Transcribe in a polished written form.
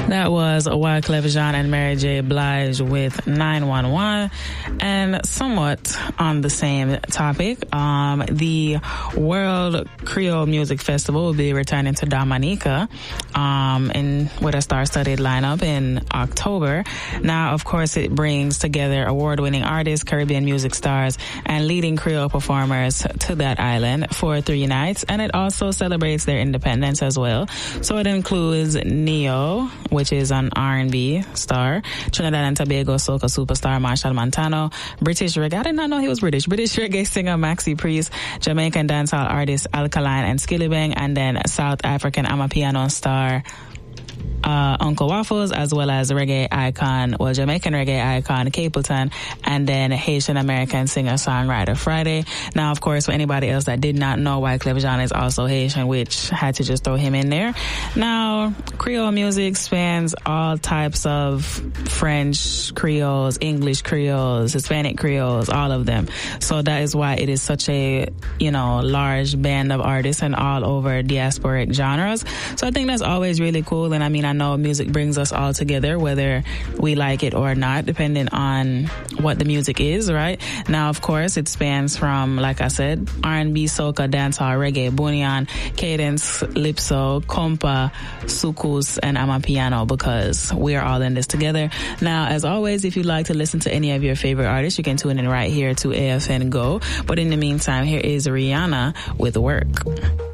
That was Wyclef Jean and Mary J. Blige with 911. And somewhat on the same topic, the World Creole Music Festival will be returning to Dominica with a star-studded lineup in October. Now, of course, it brings together award-winning artists, Caribbean music stars, and leading Creole performers to that island for 3 nights. And it also celebrates their independence as well. So it includes Neo, which is an R&B star, Trinidad and Tobago soca superstar Marshall Montano, British reggae, I did not know he was British reggae singer Maxi Priest, Jamaican dancehall artist Alkaline and Skillibeng, and then South African Amapiano star Uncle Waffles, as well as Jamaican reggae icon Capleton, and then Haitian American singer-songwriter Friday. Now, of course, for anybody else that did not know, Wyclef Jean is also Haitian, which had to just throw him in there. Now, Creole music spans all types of French Creoles, English Creoles, Hispanic Creoles, all of them. So that is why it is such a, large band of artists and all over diasporic genres. So I think that's always really cool. And I mean, I know music brings us all together, whether we like it or not, depending on what the music is, right? Now, of course, it spans from, like I said, R&B, soca, dancehall, reggae, bunyan, cadence, calypso, compa, soukous, and amapiano, because we are all in this together. Now, as always, if you'd like to listen to any of your favorite artists, you can tune in right here to AFN Go. But in the meantime, here is Rihanna with Work.